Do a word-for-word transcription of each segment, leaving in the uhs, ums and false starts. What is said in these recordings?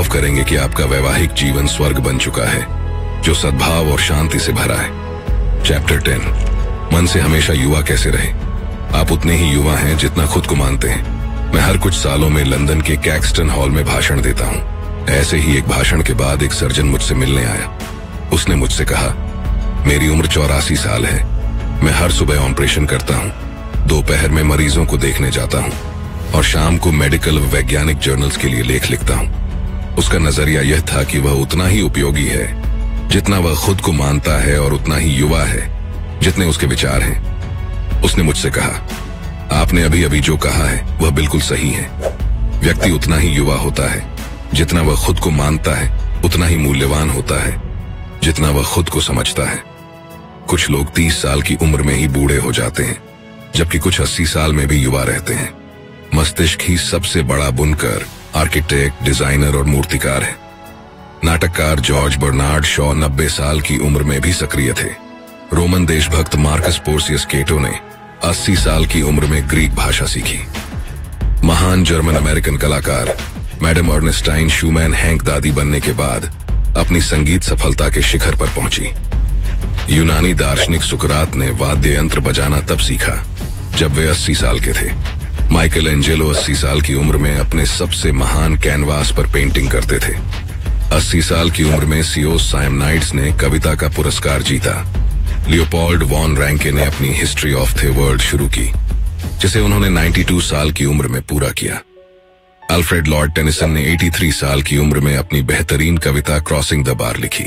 अनुभव करेंगे कि आपका वैवाहिक जीवन स्वर्ग बन चुका है, जो सद्भाव और शांति से भरा है। चैप्टर टेन, मन से हमेशा युवा कैसे रहे। आप उतने ही युवा हैं जितना खुद को मानते हैं। मैं हर कुछ सालों में लंदन के कैक्सटन हॉल में भाषण देता हूँ। ऐसे ही एक भाषण के बाद एक सर्जन मुझसे मिलने आया। उसने मुझसे कहा, मेरी उम्र चौरासी साल है। मैं हर सुबह ऑपरेशन करता हूँ, दोपहर में मरीजों को देखने जाता हूँ और शाम को मेडिकल वैज्ञानिक जर्नल्स के लिए लेख लिखता हूँ। उसका नजरिया यह था कि वह उतना ही उपयोगी है जितना वह खुद को मानता है और उतना ही युवा है जितने उसके विचार हैं। उसने मुझसे कहा, आपने अभी अभी जो कहा है वह बिल्कुल सही है। व्यक्ति उतना ही युवा होता है जितना वह खुद को मानता है, उतना ही मूल्यवान होता है जितना वह खुद को समझता है। कुछ लोग तीस साल की उम्र में ही बूढ़े हो जाते हैं, जबकि कुछ अस्सी साल में भी युवा रहते हैं। मस्तिष्क ही सबसे बड़ा बुनकर, आर्किटेक्ट, डिजाइनर और मूर्तिकार है। नाटककार जॉर्ज बर्नार्ड शॉ नब्बे साल की उम्र में भी सक्रिय थे। रोमन देशभक्त मार्कस पोर्सियस केटो ने अस्सी साल की उम्र में ग्रीक भाषा सीखी। महान जर्मन अमेरिकन कलाकार मैडम अर्नेस्टाइन शूमैन हैंक दादी बनने के बाद अपनी संगीत सफलता के शिखर पर पहुंची। यूनानी दार्शनिक सुकरात ने वाद्य यंत्र बजाना तब सीखा जब वे अस्सी साल के थे। माइकल एंजेलो अस्सी साल की उम्र में अपने सबसे महान कैनवास पर पेंटिंग करते थे। अस्सी साल की उम्र में सियोस साइमनाइड्स ने कविता का पुरस्कार जीता। लियोपोल्ड वॉन रैंके ने अपनी हिस्ट्री ऑफ द वर्ल्ड शुरू की, जिसे उन्होंने बानवे साल की उम्र में पूरा किया। अल्फ्रेड लॉर्ड टेनिसन ने तिरासी साल की उम्र में अपनी बेहतरीन कविता क्रॉसिंग द बार लिखी।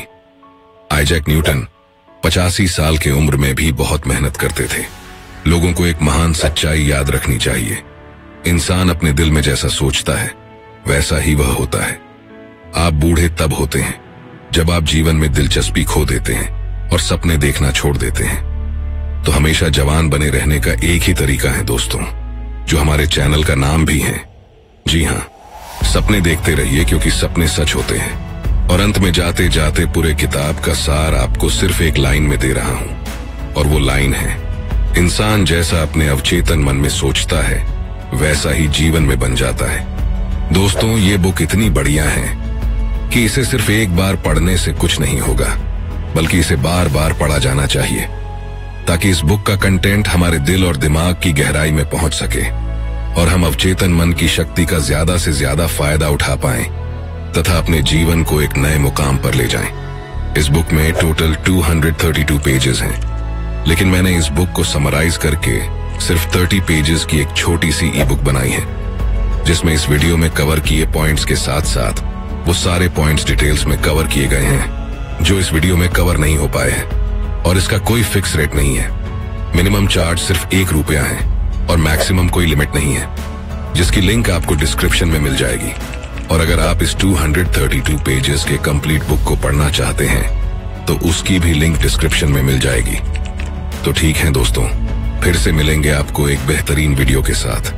आइजैक न्यूटन पचासी साल की उम्र में भी बहुत मेहनत करते थे। लोगों को एक महान सच्चाई याद रखनी चाहिए, इंसान अपने दिल में जैसा सोचता है वैसा ही वह होता है। आप बूढ़े तब होते हैं जब आप जीवन में दिलचस्पी खो देते हैं और सपने देखना छोड़ देते हैं। तो हमेशा जवान बने रहने का एक ही तरीका है दोस्तों, जो हमारे चैनल का नाम भी है। जी हाँ, सपने देखते रहिए क्योंकि सपने सच होते हैं। और अंत में जाते जाते पूरे किताब का सार आपको सिर्फ एक लाइन में दे रहा हूं, और वो लाइन है, इंसान जैसा अपने अवचेतन मन में सोचता है वैसा ही जीवन में बन जाता है। दोस्तों, ये बुक इतनी बढ़िया है कि इसे सिर्फ एक बार पढ़ने से कुछ नहीं होगा, बल्कि इसे बार बार पढ़ा जाना चाहिए, ताकि इस बुक का कंटेंट हमारे दिल और दिमाग की गहराई में पहुंच सके और हम अवचेतन मन की शक्ति का ज्यादा से ज्यादा फायदा उठा पाएं तथा अपने जीवन को एक नए मुकाम पर ले जाएं। इस बुक में टोटल दो सौ बत्तीस पेजेस हैं, लेकिन मैंने इस बुक को समराइज करके सिर्फ तीस पेजेस की एक छोटी सी ई बुक बनाई है, जिसमें इस वीडियो में कवर किए पॉइंट्स के साथ साथ वो सारे पॉइंट्स डिटेल्स में कवर किए गए हैं जो इस वीडियो में कवर नहीं हो पाए हैं। और इसका कोई फिक्स रेट नहीं है। मिनिमम चार्ज सिर्फ एक रुपया है और मैक्सिमम कोई लिमिट नहीं है, जिसकी लिंक आपको डिस्क्रिप्शन में मिल जाएगी। और अगर आप इस दो सौ बत्तीस पेजेस के कंप्लीट बुक को पढ़ना चाहते हैं तो उसकी भी लिंक डिस्क्रिप्शन में मिल जाएगी। तो ठीक है दोस्तों, फिर से मिलेंगे आपको एक बेहतरीन वीडियो के साथ।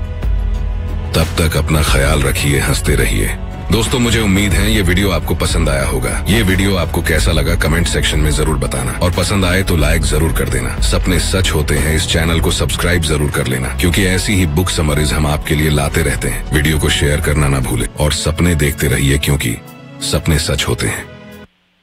तब तक अपना ख्याल रखिए, हंसते रहिए। दोस्तों, मुझे उम्मीद है ये वीडियो आपको पसंद आया होगा। ये वीडियो आपको कैसा लगा कमेंट सेक्शन में जरूर बताना, और पसंद आए तो लाइक जरूर कर देना। सपने सच होते हैं इस चैनल को सब्सक्राइब जरूर कर लेना, क्योंकि ऐसी ही बुक समरीज हम आपके लिए लाते रहते हैं। वीडियो को शेयर करना ना भूले और सपने देखते रहिए, क्योंकि सपने सच होते हैं।